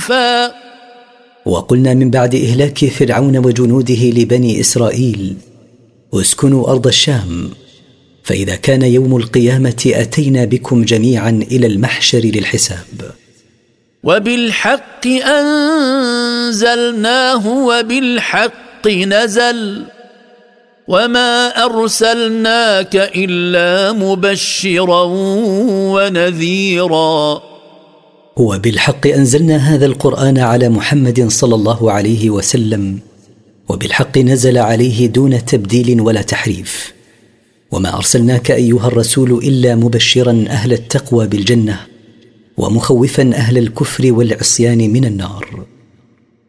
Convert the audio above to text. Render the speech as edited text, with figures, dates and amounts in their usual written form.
وقلنا من بعد إهلاك فرعون وجنوده لبني إسرائيل: اسكنوا أرض الشام، فإذا كان يوم القيامة أتينا بكم جميعا إلى المحشر للحساب. وبالحق أنزلناه وبالحق نزل وما أرسلناك إلا مبشرا ونذيرا. وبالحق أنزلنا هذا القرآن على محمد صلى الله عليه وسلم، وبالحق نزل عليه دون تبديل ولا تحريف. وما أرسلناك أيها الرسول إلا مبشرا أهل التقوى بالجنة، ومخوفا أهل الكفر والعصيان من النار.